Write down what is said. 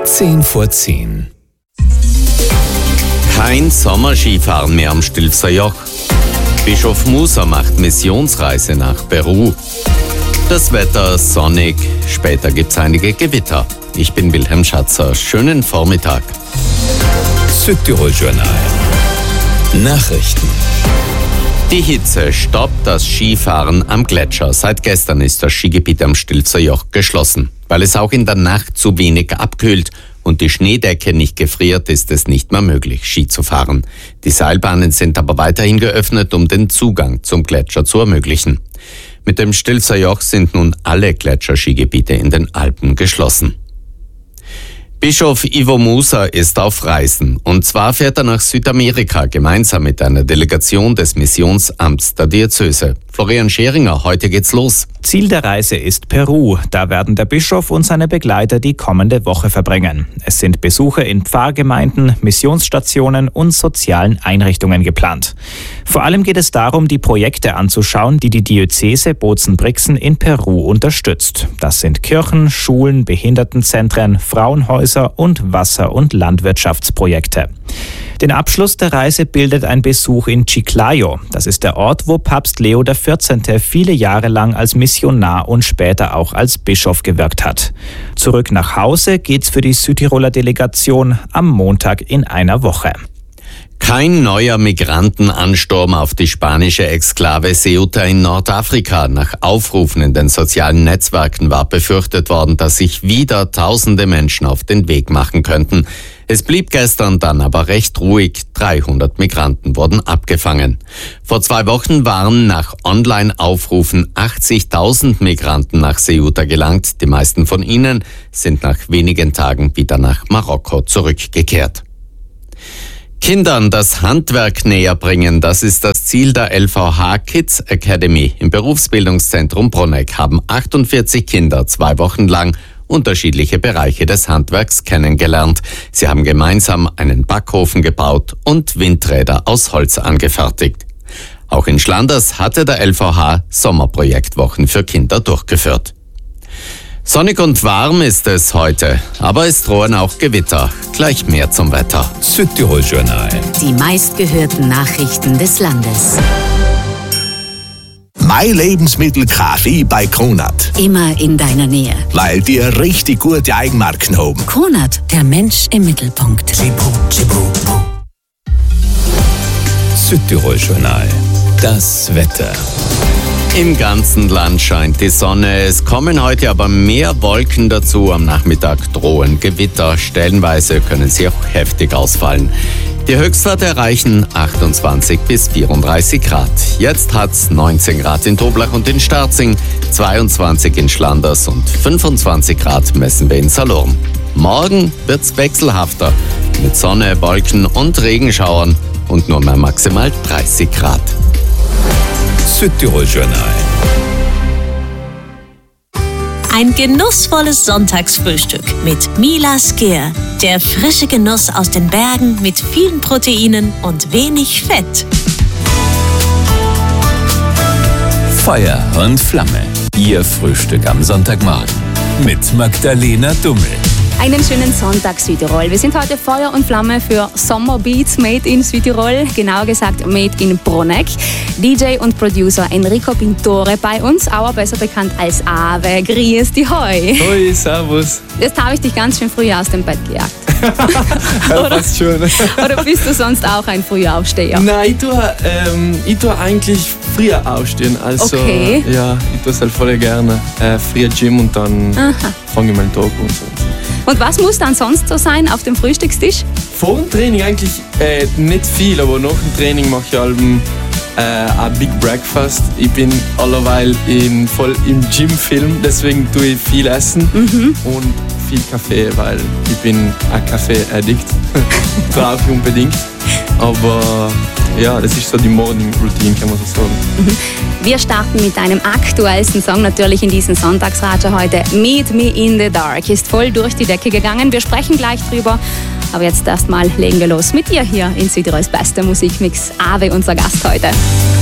10:10. Kein Sommerskifahren mehr am Stilfser Joch. Bischof Musa macht Missionsreise nach Peru. Das Wetter sonnig, später gibt's einige Gewitter. Ich bin Wilhelm Schatzer. Schönen Vormittag. Südtirol-Journal. Nachrichten. Die Hitze stoppt das Skifahren am Gletscher. Seit gestern ist das Skigebiet am Stilfser Joch geschlossen. Weil es auch in der Nacht zu wenig abkühlt und die Schneedecke nicht gefriert, ist es nicht mehr möglich, Ski zu fahren. Die Seilbahnen sind aber weiterhin geöffnet, um den Zugang zum Gletscher zu ermöglichen. Mit dem Stilfser Joch sind nun alle Gletscherskigebiete in den Alpen geschlossen. Bischof Ivo Musa ist auf Reisen. Und zwar fährt er nach Südamerika gemeinsam mit einer Delegation des Missionsamts der Diözese. Florian Scheringer, heute geht's los. Ziel der Reise ist Peru. Da werden der Bischof und seine Begleiter die kommende Woche verbringen. Es sind Besuche in Pfarrgemeinden, Missionsstationen und sozialen Einrichtungen geplant. Vor allem geht es darum, die Projekte anzuschauen, die die Diözese Bozen-Brixen in Peru unterstützt. Das sind Kirchen, Schulen, Behindertenzentren, Frauenhäuser und Wasser- und Landwirtschaftsprojekte. Den Abschluss der Reise bildet ein Besuch in Chiclayo. Das ist der Ort, wo Papst Leo XIV. Viele Jahre lang als Missionar und später auch als Bischof gewirkt hat. Zurück nach Hause geht's für die Südtiroler Delegation am Montag in einer Woche. Kein neuer Migrantenansturm auf die spanische Exklave Ceuta in Nordafrika. Nach Aufrufen in den sozialen Netzwerken war befürchtet worden, dass sich wieder tausende Menschen auf den Weg machen könnten. Es blieb gestern dann aber recht ruhig. 300 Migranten wurden abgefangen. Vor 2 Wochen waren nach Online-Aufrufen 80.000 Migranten nach Ceuta gelangt. Die meisten von ihnen sind nach wenigen Tagen wieder nach Marokko zurückgekehrt. Kindern das Handwerk näher bringen, das ist das Ziel der LVH Kids Academy. Im Berufsbildungszentrum Bruneck haben 48 Kinder 2 Wochen lang unterschiedliche Bereiche des Handwerks kennengelernt. Sie haben gemeinsam einen Backofen gebaut und Windräder aus Holz angefertigt. Auch in Schlanders hatte der LVH Sommerprojektwochen für Kinder durchgeführt. Sonnig und warm ist es heute, aber es drohen auch Gewitter. Gleich mehr zum Wetter. Südtirol-Journal. Die meistgehörten Nachrichten des Landes. Mein Lebensmittel Kaffee bei Kronat. Immer in deiner Nähe. Weil die richtig gute Eigenmarken haben. Kronat, der Mensch im Mittelpunkt. Südtirol-Journal. Das Wetter. Im ganzen Land scheint die Sonne. Es kommen heute aber mehr Wolken dazu. Am Nachmittag drohen Gewitter. Stellenweise können sie auch heftig ausfallen. Die Höchstwerte erreichen 28 bis 34 Grad. Jetzt hat's 19 Grad in Toblach und in Starzing, 22 in Schlanders und 25 Grad messen wir in Salurn. Morgen wird's wechselhafter mit Sonne, Wolken und Regenschauern und nur mehr maximal 30 Grad. Südtirol-Journal. Ein genussvolles Sonntagsfrühstück mit Mila Skier. Der frische Genuss aus den Bergen mit vielen Proteinen und wenig Fett. Feuer und Flamme. Ihr Frühstück am Sonntagmorgen. Mit Magdalena Dummel. Einen schönen Sonntag, Südtirol. Wir sind heute Feuer und Flamme für Sommerbeats made in Südtirol, genauer gesagt made in Bruneck. DJ und Producer Enrico Pintore bei uns, aber besser bekannt als Ave. Grüß dich, hoi. Hoi, servus. Jetzt habe ich dich ganz schön früh aus dem Bett gejagt. Fast schon. Oder bist du sonst auch ein Frühaufsteher? Nein, ich tue eigentlich früher aufstehen. Also, okay. Ja, ich tue es halt voll gerne. Früher Gym und dann fange ich meinen Tag und so. Und was muss dann sonst so sein auf dem Frühstückstisch? Vor dem Training eigentlich nicht viel, aber nach dem Training mache ich ein Big Breakfast. Ich bin alleweil voll im Gym-Film, deswegen tue ich viel essen und viel Kaffee, weil ich bin ein Kaffee-Addict. Brauche ich unbedingt. Aber ja, das ist so die Morning Routine, kann man so sagen. Wir starten mit deinem aktuellsten Song natürlich in diesen Sonntagsradio heute. Meet Me in the Dark ist voll durch die Decke gegangen. Wir sprechen gleich drüber. Aber jetzt erstmal legen wir los mit dir hier in Südtirols bester Musikmix. Ave, unser Gast heute.